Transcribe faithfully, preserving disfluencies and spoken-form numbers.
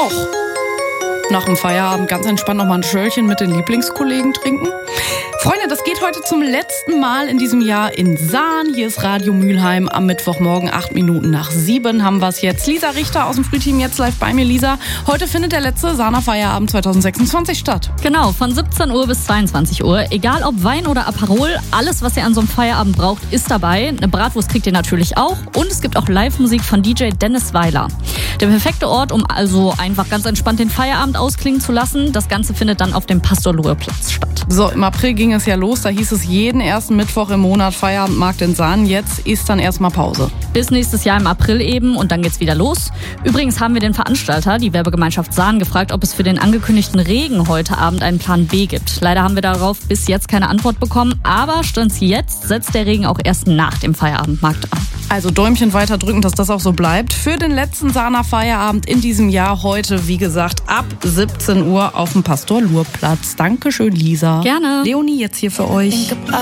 auch nach dem Feierabend ganz entspannt noch mal ein Schöllchen mit den Lieblingskollegen trinken? Freunde, das geht heute zum letzten Mal in diesem Jahr in Sahn. Hier ist Radio Mülheim am Mittwochmorgen, acht Minuten nach sieben haben wir es jetzt. Lisa Richter aus dem Frühteam jetzt live bei mir. Lisa, heute findet der letzte Sahner Feierabend zwanzig sechsundzwanzig statt. Genau, von siebzehn Uhr bis zweiundzwanzig Uhr. Egal ob Wein oder Aperol, alles, was ihr an so einem Feierabend braucht, ist dabei. Eine Bratwurst kriegt ihr natürlich auch. Und es gibt auch Live-Musik von D J Dennis Weiler. Der perfekte Ort, um also einfach ganz entspannt den Feierabend ausklingen zu lassen. Das Ganze findet dann auf dem Pastor-Luhr-Platz statt. So, im April ging es ja los. Da hieß es jeden ersten Mittwoch im Monat Feierabendmarkt in Sahn. Jetzt ist dann erstmal Pause. Bis nächstes Jahr im April eben und dann geht's wieder los. Übrigens haben wir den Veranstalter, die Werbegemeinschaft Sahn, gefragt, ob es für den angekündigten Regen heute Abend einen Plan B gibt. Leider haben wir darauf bis jetzt keine Antwort bekommen, aber stand jetzt setzt der Regen auch erst nach dem Feierabendmarkt an. Also Däumchen weiter drücken, dass das auch so bleibt. Für den letzten Sahner Feierabend in diesem Jahr heute, wie gesagt, ab siebzehn Uhr auf dem Pastor-Luhr-Platz. Dankeschön, Lisa. Gerne. Leonie jetzt hier für euch.